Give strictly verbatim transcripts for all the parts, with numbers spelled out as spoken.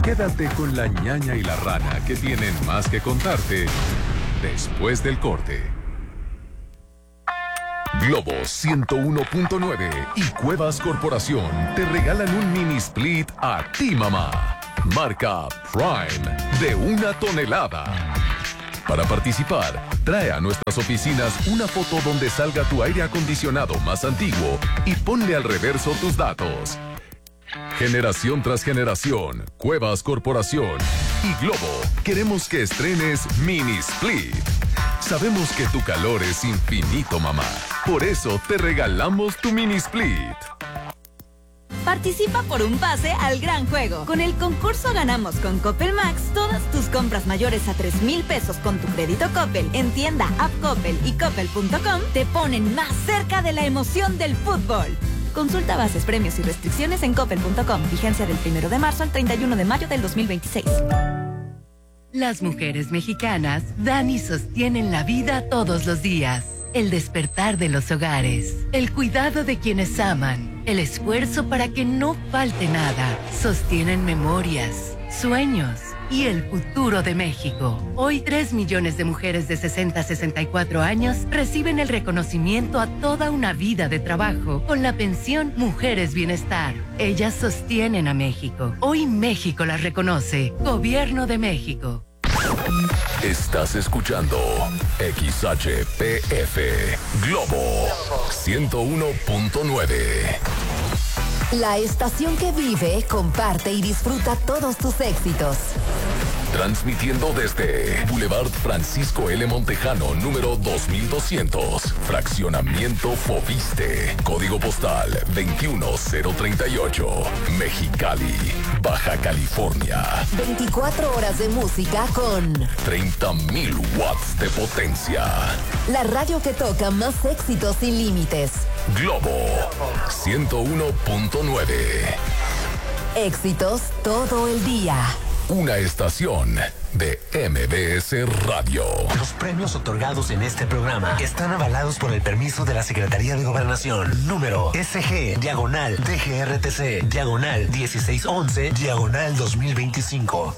Quédate con la ñaña y la rana que tienen más que contarte después del corte. Globo ciento uno punto nueve y Cuevas Corporación te regalan un mini split a ti, mamá. Marca Prime de una tonelada. Para participar, trae a nuestras oficinas una foto donde salga tu aire acondicionado más antiguo y ponle al reverso tus datos. Generación tras generación, Cuevas Corporación y Globo queremos que estrenes Mini Split. Sabemos que tu calor es infinito, mamá. Por eso te regalamos tu Mini Split. Participa por un pase al gran juego. Con el concurso Ganamos con Coppel Max, todas tus compras mayores a tres mil pesos con tu crédito Coppel en tienda, app Coppel y coppel punto com te ponen más cerca de la emoción del fútbol. Consulta bases, premios y restricciones en coppel punto com. Vigencia del primero de marzo al treinta y uno de mayo del dos mil veintiséis. Las mujeres mexicanas dan y sostienen la vida todos los días. El despertar de los hogares, el cuidado de quienes aman, el esfuerzo para que no falte nada, sostienen memorias, sueños y el futuro de México. Hoy tres millones de mujeres de sesenta a sesenta y cuatro años reciben el reconocimiento a toda una vida de trabajo con la pensión Mujeres Bienestar. Ellas sostienen a México. Hoy México las reconoce. Gobierno de México. Estás escuchando X H P F Globo ciento uno punto nueve. La estación que vive, comparte y disfruta todos tus éxitos. Transmitiendo desde Boulevard Francisco L. Montejano, número dos mil doscientos, Fraccionamiento Fobiste, Código Postal veintiuno cero treinta y ocho, Mexicali, Baja California. veinticuatro horas de música con treinta mil watts de potencia. La radio que toca más éxitos sin límites. Globo ciento uno punto nueve. Éxitos todo el día. Una estación de M B S Radio. Los premios otorgados en este programa están avalados por el permiso de la Secretaría de Gobernación. Número S G, diagonal, D G R T C, diagonal, dieciséis once, diagonal dos mil veinticinco.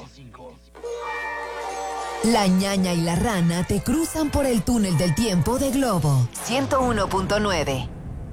La ñaña y la rana te cruzan por el túnel del tiempo de Globo ciento uno punto nueve.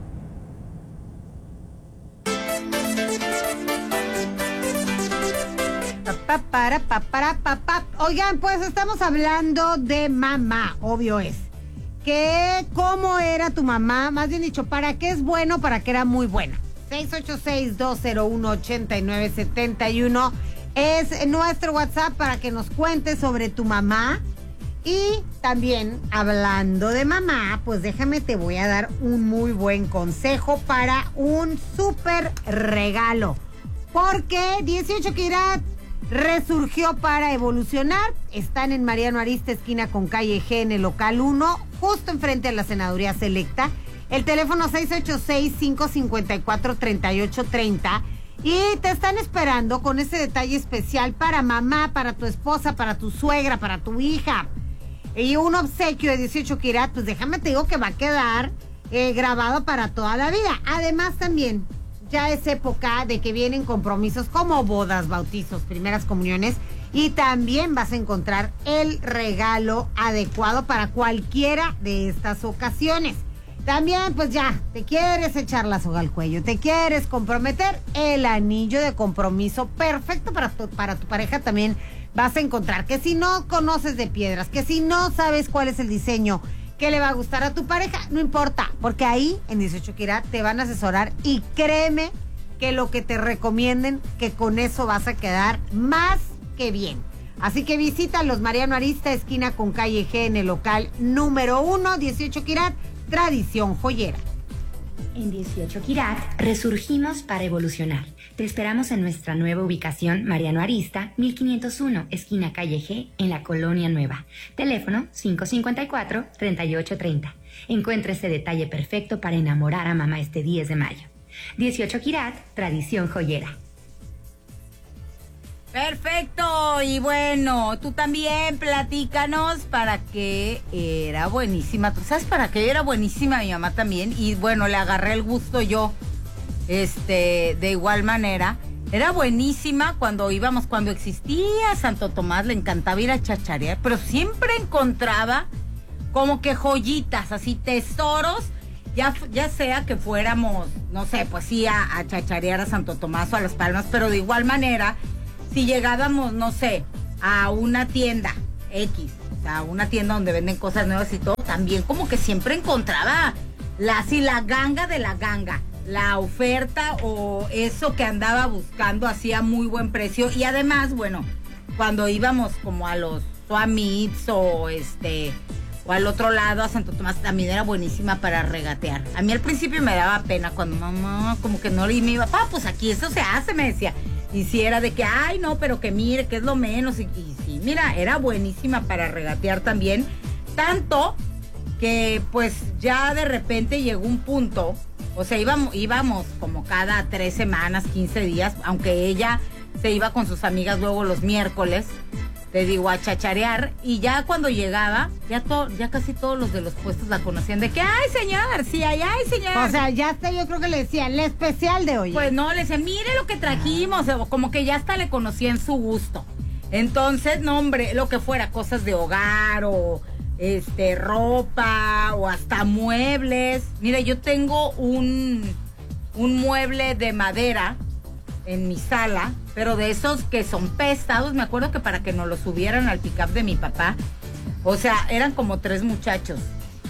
Pa, para, pa, para, pa, pa. Oigan, pues estamos hablando de mamá, obvio es. Que cómo era tu mamá, más bien dicho, para qué es bueno, para qué era muy buena. seis ocho seis, dos cero uno, ocho nueve siete uno es nuestro WhatsApp para que nos cuentes sobre tu mamá. Y también, hablando de mamá, pues déjame, te voy a dar un muy buen consejo para un súper regalo. Porque dieciocho Quirat resurgió para evolucionar. Están en Mariano Arista, esquina con calle G, en el local uno, justo enfrente de la Senaduría Selecta. El teléfono seis ocho seis, cinco cinco cuatro, tres ocho tres cero. Y te están esperando con ese detalle especial para mamá, para tu esposa, para tu suegra, para tu hija. Y un obsequio de dieciocho Quirat, pues déjame te digo que va a quedar eh, grabado para toda la vida. Además también, ya es época de que vienen compromisos como bodas, bautizos, primeras comuniones, y también vas a encontrar el regalo adecuado para cualquiera de estas ocasiones. También, pues ya, te quieres echar la soga al cuello, te quieres comprometer, el anillo de compromiso perfecto para tu, para tu pareja también vas a encontrar. Que si no conoces de piedras, que si no sabes cuál es el diseño que le va a gustar a tu pareja, no importa, porque ahí en dieciocho Quirat te van a asesorar y créeme que lo que te recomienden, que con eso vas a quedar más que bien. Así que visita los Mariano Arista, esquina con calle G, en el local número uno, dieciocho Quirat, tradición joyera. En dieciocho Quirat resurgimos para evolucionar. Te esperamos en nuestra nueva ubicación, Mariano Arista, mil quinientos uno, esquina calle G, en la Colonia Nueva. Teléfono cinco cinco cuatro, tres ocho tres cero. Encuentra ese detalle perfecto para enamorar a mamá este diez de mayo. dieciocho Quirat, tradición joyera. Perfecto, y bueno, tú también platícanos para qué era buenísima. ¿Tú sabes para qué era buenísima mi mamá también? Y bueno, le agarré el gusto yo, este, de igual manera. Era buenísima cuando íbamos, cuando existía Santo Tomás, le encantaba ir a chacharear, pero siempre encontraba como que joyitas, así tesoros, ya, ya sea que fuéramos, no sé, pues sí, a, a chacharear a Santo Tomás o a Las Palmas, pero de igual manera, si llegábamos, no sé, a una tienda X, o sea, una tienda donde venden cosas nuevas y todo, también como que siempre encontraba la, así, la ganga de la ganga, la oferta o eso que andaba buscando así a muy buen precio. Y además, bueno, cuando íbamos como a los Tuamits o este... o al otro lado, a Santo Tomás, también era buenísima para regatear. A mí al principio me daba pena cuando mamá, como que no le, y me iba, pa, pues aquí eso se hace, me decía. Y si era de que, ay, no, pero que mire, que es lo menos. Y, y sí, mira, era buenísima para regatear también. Tanto que, pues, ya de repente llegó un punto, o sea, íbamos, íbamos como cada tres semanas, quince días, aunque ella se iba con sus amigas luego los miércoles, te digo, a chacharear, y ya cuando llegaba, ya to, ya casi todos los de los puestos la conocían, de que, ay, señora García, ay, señora. O sea, ya hasta yo creo que le decía, el especial de hoy. Pues no, le decía, mire lo que trajimos, o como que ya hasta le conocían su gusto. Entonces, no, hombre, lo que fuera, cosas de hogar, o este, ropa, o hasta muebles. Mira, yo tengo un, un mueble de madera en mi sala, pero de esos que son pesados. Me acuerdo que para que nos lo subieran al pick-up de mi papá, o sea, eran como tres muchachos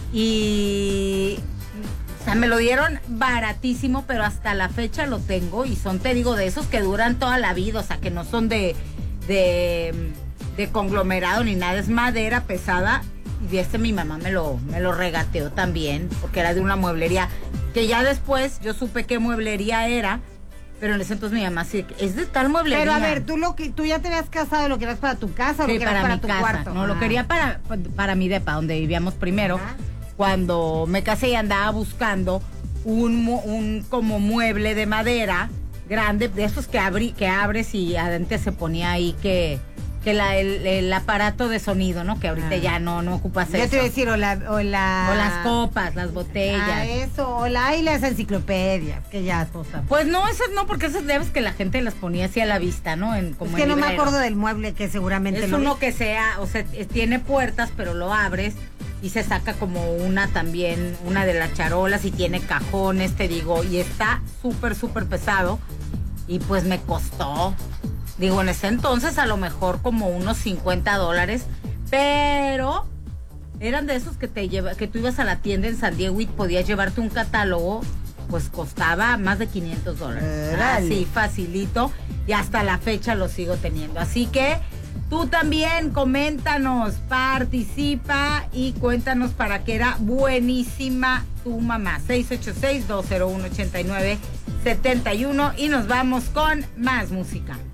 y, o sea, me lo dieron baratísimo, pero hasta la fecha lo tengo y son, te digo, de esos que duran toda la vida, o sea, que no son de de, de conglomerado ni nada, es madera pesada. Y este mi mamá me lo, me lo regateó también, porque era de una mueblería, que ya después yo supe qué mueblería era. Pero en ese entonces mi mamá sí, es de tal mueblería. Pero a ver, tú lo que tú ya te habías casado, ¿lo querías para tu casa o sí, lo querías para, para mi tu casa. cuarto? No, ah. lo quería para, para mi depa, donde vivíamos primero. Ah. Cuando me casé y andaba buscando un, un como mueble de madera grande, de esos que, abrí, que abres y adentro se ponía ahí que... que la, el, el aparato de sonido, ¿no? Que ahorita ah. ya no, no ocupas eso. Ya te iba a decir, o la, o la... O las copas, las botellas. Ah, eso, o la, y las enciclopedias, que ya tosan. Pues no, esas no, porque esas debes que la gente las ponía así a la vista, ¿no? En, como es que en no librero. me acuerdo del mueble que seguramente es lo uno vi. que sea, o sea, tiene puertas, pero lo abres y se saca como una también, una de las charolas y tiene cajones, te digo, y está súper, súper pesado y pues me costó... Digo, en ese entonces a lo mejor como unos cincuenta dólares, pero eran de esos que te lleva, que tú ibas a la tienda en San Diego y podías llevarte un catálogo, pues costaba más de quinientos dólares. Así, facilito, y hasta la fecha lo sigo teniendo. Así que tú también coméntanos, participa y cuéntanos para qué era buenísima tu mamá. seis ocho seis, dos cero uno, ocho nueve siete uno y nos vamos con más música.